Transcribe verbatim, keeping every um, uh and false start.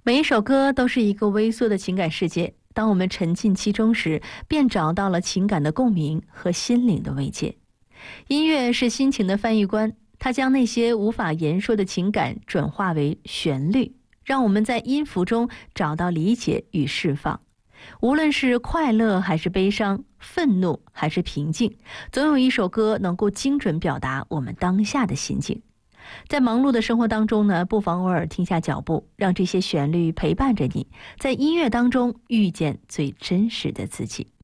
每一首歌都是一个微缩的情感世界，当我们沉浸其中时，便找到了情感的共鸣和心灵的慰藉。音乐是心情的翻译官，它将那些无法言说的情感转化为旋律，让我们在音符中找到理解与释放。无论是快乐还是悲伤，愤怒还是平静，总有一首歌能够精准表达我们当下的心境。在忙碌的生活当中呢，不妨偶尔停下脚步，让这些旋律陪伴着你，在音乐当中遇见最真实的自己。